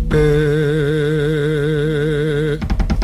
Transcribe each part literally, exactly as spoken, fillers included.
Eh.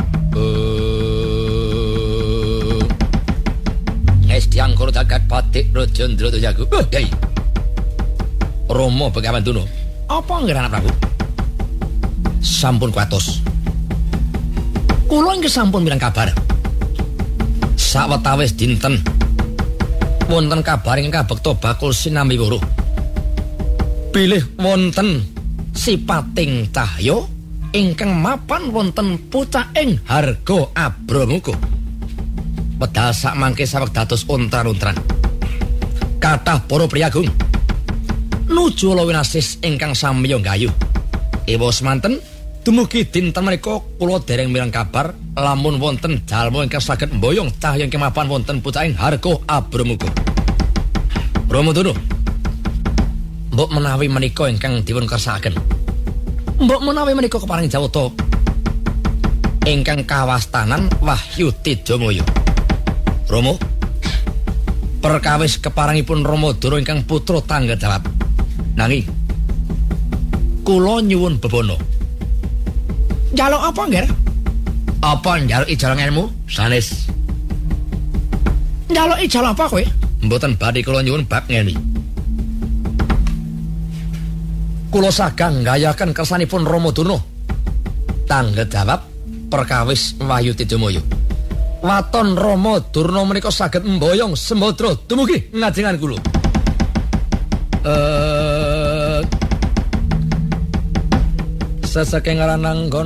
Eh. Estiang kono jagat batik Raja Ndratyagu. Oh, Kyai. Rama Begawan Tuna. Apa ngeran Prabu? Sampun kuatos. Kula inggih sampun mireng kabar. Sawetawis dinten wonten kabar ingkang kabekta bakul sinambi weruh. Bilih wonten sipating cahya ingkang mapan wonten pucaking harga abramuka. Wedal sak mangke saweg dados ontran-ontran. Kathah para priyagung nuju Lawinasis ingkang samiya gayuh. Ewa semanten dumugi dinten menika kula dereng mireng kabar lamun wonten jalma ingkang saged mboyong cahya ingkang mapan wonten pucaking harga abramuka. Rama Tuna. Mbok menawi menika ingkang dipun kersakaken. Mbok menawi menika keparing jawata ingkang kawastanan Wahyu Tidamaya. Rama, perkawis keparangipun Ramadana ingkang putra tanggajawab. Nanging kula nyuwun bebono. Njaluk apa, Ngger? Apa njaluk ijalang ilmu? Sanes. Njaluk ijal apa kowe? Mboten badhe kula nyuwun bab ngene. Kula sagang nggayaken kersanipun Ramadana. Tanggajawab perkawis Wahyu Tidamaya. Waton Rama Durna menika saged mboyong sembadra dumugi ngajengan kula. Eh Sasaking aranang